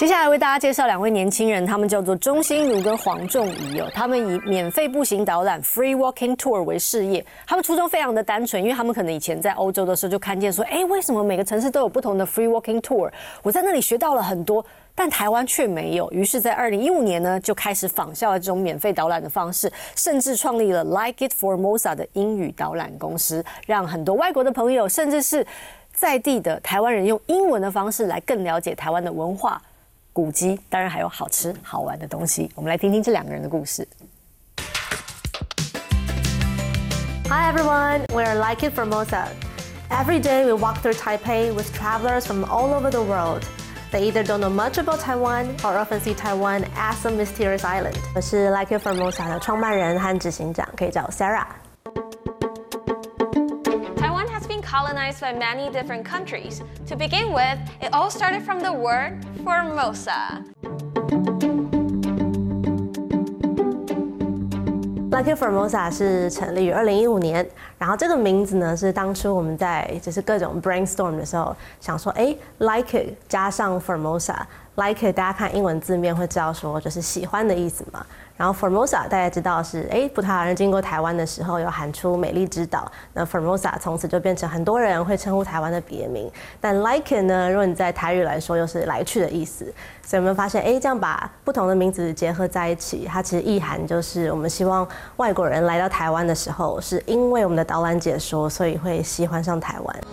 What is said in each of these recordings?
接下来为大家介绍2位年轻人，他们叫做钟欣如跟黄仲仪哦。他们以免费步行导览 （Free Walking Tour） 为事业。他们初衷非常的单纯，因为他们可能以前在欧洲的时候就看见说，为什么每个城市都有不同的 Free Walking Tour？ 我在那里学到了很多。但台湾却没有，于是，在2015年呢，就开始仿效了这种免费导览的方式，甚至创立了 Like It Formosa 的英语导览公司，让很多外国的朋友，甚至是在地的台湾人，用英文的方式来更了解台湾的文化、古迹，当然还有好吃好玩的东西。我们来听听这2个人的故事。 Hi everyone, we're Like It Formosa. Every day we walk through Taipei with travelers from all over the world.They either don't know much about Taiwan or often see Taiwan as a mysterious island. 我是 Like It Formosa 的创办人和执行长，可以叫我 Sarah. Taiwan has been colonized by many different countries. To begin with, it all started from the word Formosa.Like It Formosa 是成立于2015年，然后这个名字呢是当初我们在就是各种 brainstorm 的时候想说，like it 加上 Formosa。Like it 大家看英文字面会知道说就是喜欢的意思嘛，然后 Formosa 大家知道是葡萄牙人经过台湾的时候有喊出美丽之岛，那 Formosa 从此就变成很多人会称呼台湾的别名。但 Like it 呢，如果你在台语来说又是来去的意思，所以我们发现这样把不同的名字结合在一起，它其实意涵就是我们希望外国人来到台湾的时候，是因为我们的导览解说，所以会喜欢上台湾。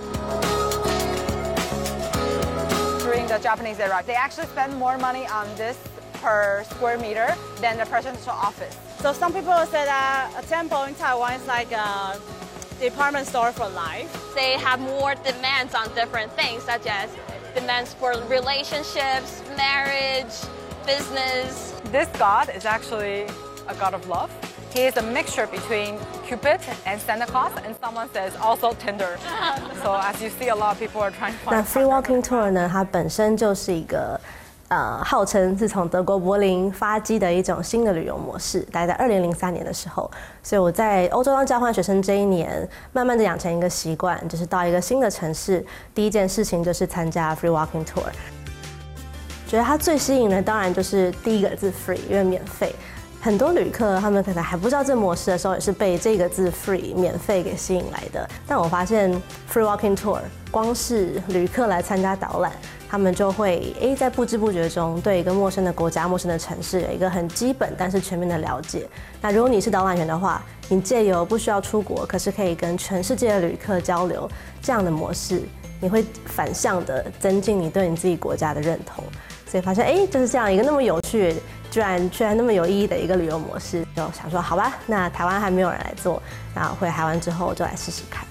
The Japanese arrived, they actually spend more money on this per square meter than the presidential office. So some people say that a temple in Taiwan is like a department store for life. They have more demands on different things, such as demands for relationships, marriage, business. This god is actually a god of love. He is a mixture between Cupid and Santa Claus, and someone says also Tinder. So as you see, a lot of people are trying to find. 那 Free Walking Tour 呢，它本身就是一个号称是从德国柏林发迹的一种新的旅游模式，大概在2003年的时候，所以我在欧洲当交换学生这一年，慢慢的养成一个习惯，就是到一个新的城市，第一件事情就是参加 Free Walking Tour。觉得它最吸引的当然就是第一个字 free， 因为免费。很多旅客他们可能还不知道这模式的时候，也是被这个字 free 免费给吸引来的。但我发现 Free Walking Tour 光是旅客来参加导览，他们就会在不知不觉中对一个陌生的国家、陌生的城市有一个很基本但是全面的了解。那如果你是导览员的话，你借由不需要出国，可是可以跟全世界的旅客交流这样的模式，你会反向的增进你对你自己国家的认同。所以发现就是这样一个那么有趣，居然那么有意义的一个旅游模式，就想说好吧，那台湾还没有人来做，那回台湾之后就来试试看。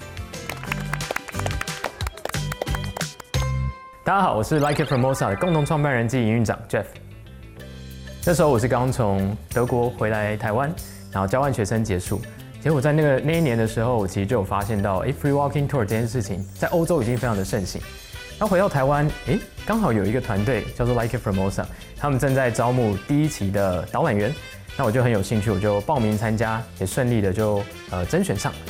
大家好，我是 Like It Formosa 的共同创办人暨营运长 Jeff。那时候我是刚从德国回来台湾，然后交换学生结束。结果在那一年的时候，我其实就有发现到，Free Walking Tour 这件事情在欧洲已经非常的盛行。然后回到台湾，刚好有一个团队叫做 Like It Formosa， 他们正在招募第1期的导览员，那我就很有兴趣，我就报名参加，也顺利的就甄选上。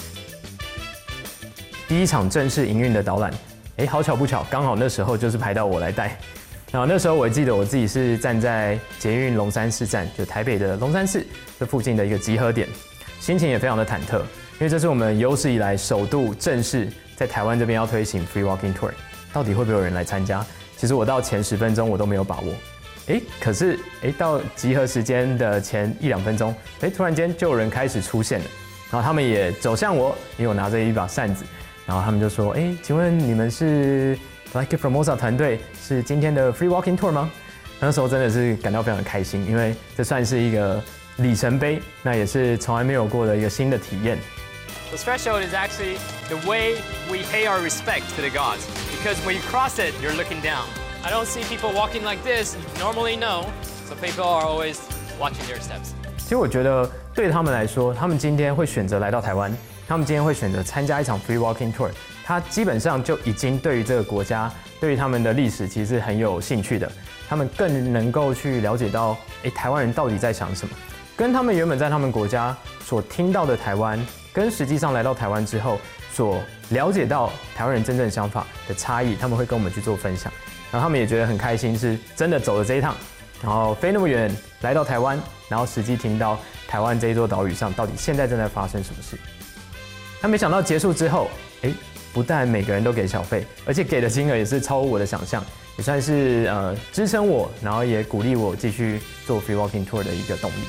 第1场正式营运的导览，好巧不巧，刚好那时候就是排到我来带。然后那时候我记得我自己是站在捷运龙山寺站，就台北的龙山寺这附近的一个集合点，心情也非常的忐忑，因为这是我们有史以来首度正式在台湾这边要推行 Free Walking Tour。到底会不会有人来参加？其实我到前10分钟我都没有把握，可是到集合时间的前1-2分钟，突然间就有人开始出现了，然后他们也走向我，因为我拿着一把扇子，然后他们就说，请问你们是 Like It Formosa 团队，是今天的 Free Walking Tour 吗？那时候真的是感到非常的开心，因为这算是一个里程碑，那也是从来没有过的一个新的体验。 The threshold is actually the way we pay our respect to the gods. Because when you cross it, you're looking down. I don't see people walking like this normally, no. So people are always watching their steps. 其实我觉得对他们来说，他们今天会选择来到台湾，他们今天会选择参加一场 Free Walking Tour， 他基本上就已经对于这个国家，对于他们的历史其实是很有兴趣的。他们更能够去了解到，台湾人到底在想什么，跟他们原本在他们国家所听到的台湾，跟实际上来到台湾之后所了解到台湾人真正的想法的差异，他们会跟我们去做分享。 然后他们也觉得很开心，是真的走了这一趟，然后飞那么远来到台湾，然后实际听到台湾这一座岛屿上到底现在正在发生什么事。那没想到结束之后，不但每个人都给小费，而且给的金额也是超乎我的想象，也算是支撑我，然后也鼓励我继续做 Free Walking Tour 的一个动力。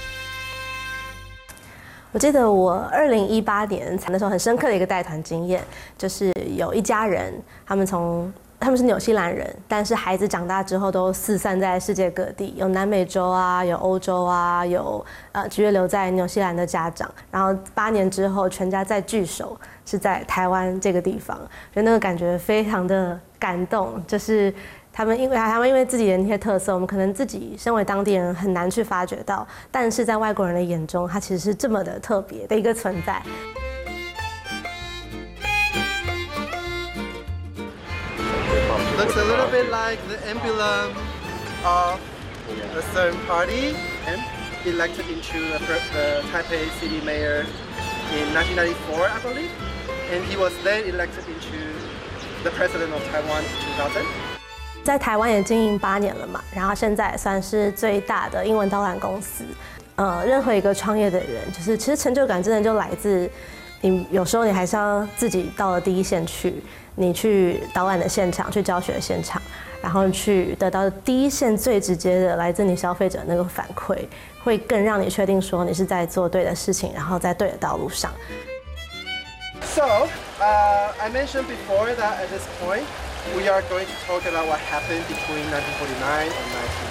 我记得我2018年那时候很深刻的一个带团经验，就是有一家人，他们是纽西兰人，但是孩子长大之后都四散在世界各地，有南美洲啊，有欧洲啊，有直接留在纽西兰的家长，然后8年之后全家再聚首，是在台湾这个地方，就那个感觉非常的感动，就是他们因为自己的那些特色，我们可能自己身为当地人很难去发掘到，但是在外国人的眼中，它其实是这么的特别的一个存在。 Looks a little bit like the emblem of a certain party and elected into the Taipei city mayor in 1994, I believe. And he was then elected into the president of Taiwan in 2000. 在台湾也经营8年了嘛，然后现在算是最大的英文导览公司。任何一个创业的人，就是其实成就感真的就来自你有时候你还是要自己到了第一线去。你去导览的现场，去教学的现场，然后去得到第一线最直接的来自你消费者那个反馈，会更让你确定说你是在做对的事情，然后在对的道路上。 So, I mentioned before that at this point, we are going to talk about what happened between 1949 and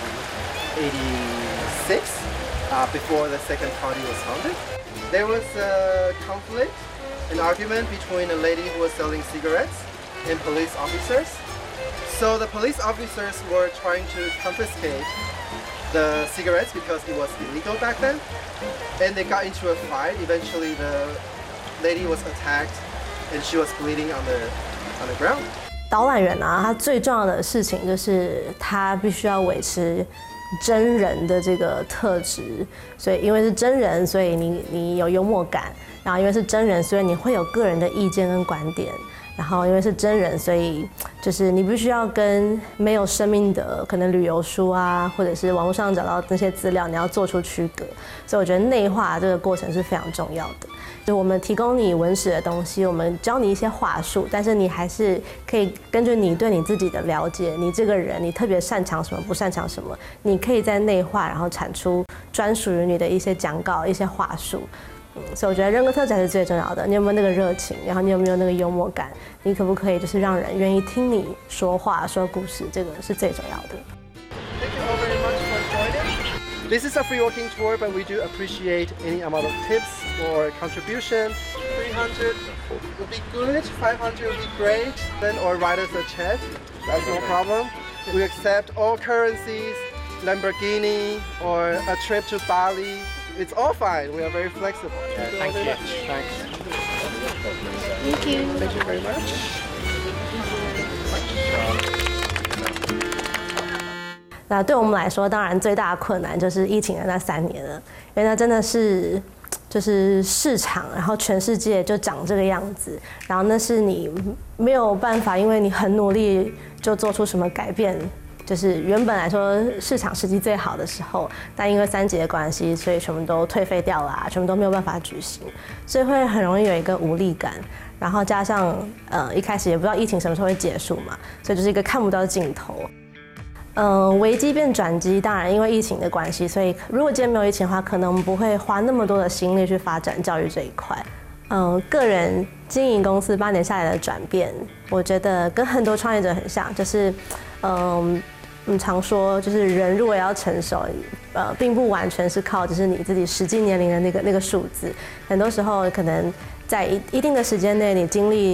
1986, before the Second Party was founded. There was a conflict, an argument between a lady who was selling cigarettes and police officers. So the police officers were trying to confiscate the cigarettes because it was illegal back then. And they got into a fight. Eventually the lady was attacked and she was bleeding on the ground. 导览员啊，他最重要的事情就是他必须要维持真人的这个特质，所以因为是真人，所以你有幽默感，然后因为是真人，所以你会有个人的意见跟观点，然后因为是真人，所以就是你必须要跟没有生命的可能旅游书啊，或者是网络上找到那些资料，你要做出区隔。所以我觉得内化这个过程是非常重要的。就我们提供你文史的东西，我们教你一些话术，但是你还是可以根据你对你自己的了解，你这个人你特别擅长什么，不擅长什么，你可以在内化，然后产出专属于你的一些讲稿、一些话术。所以我觉得人格特质还是最重要的。你有没有那个热情？然后你有没有那个幽默感？你可不可以就是让人愿意听你说话、说故事？这个是最重要的。 Thank you all very much for joining. This is a free walking tour, but we do appreciate any amount of tips or contribution. 300 would be good, 500 would be great. Then or write us a check. That's no problem. We accept all currencies, Lamborghini or a trip to Bali. It's all fine. We are very flexible. Thank you. Thanks. Thank you. Thank you very much. 那对我们来说，当然最大的困难就是疫情的那3年了，因为那真的是就是市场，然后全世界就长这个样子，然后那是你没有办法，因为你很努力就做出什么改变。就是原本来说市场时机最好的时候，但因为3级的关系，所以全部都退费掉了啊，全部都没有办法举行，所以会很容易有一个无力感。然后加上一开始也不知道疫情什么时候会结束嘛，所以就是一个看不到尽头。危机变转机，当然因为疫情的关系，所以如果今天没有疫情的话，可能我们不会花那么多的心力去发展教育这一块。个人经营公司8年下来的转变，我觉得跟很多创业者很像，就是我们常说，就是人如果要成熟，并不完全是靠就是你自己实际年龄的那个数字，很多时候可能在一定的时间内，你经历